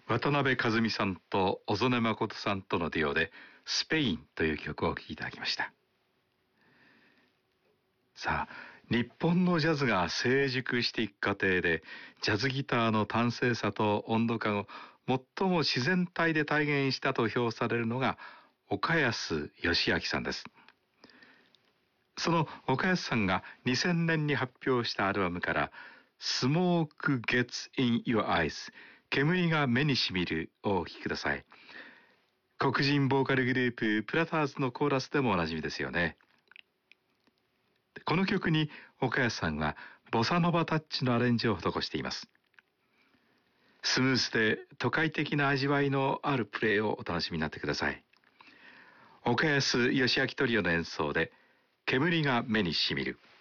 渡辺和美さんと小曽根誠さんとのデュオでスペインという曲をお聴きいただきました。さあ、日本のジャズが成熟していく過程でジャズギターの端正さと温度感を最も自然体で体現したと評されるのが岡安義明さんです。その岡安さんが2000年に発表したアルバムからSmoke Gets in Your Eyes、 煙が目にしみるをお聴きください。黒人ボーカルグループプラターズのコーラスでもおなじみですよね。この曲に岡安さんはボサノバタッチのアレンジを施しています。スムースで都会的な味わいのあるプレイをお楽しみになってください。岡安義明トリオの演奏で煙が目にしみる。